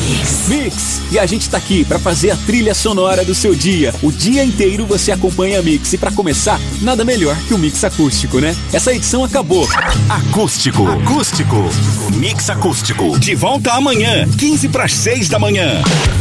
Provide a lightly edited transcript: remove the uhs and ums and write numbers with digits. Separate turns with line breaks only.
Mix. E a gente tá aqui pra fazer a trilha sonora do seu dia. O dia inteiro você acompanha a Mix. E pra começar, nada melhor que o Mix Acústico, né? Essa edição acabou.
Acústico. Mix Acústico. De volta amanhã, 5:45 da manhã.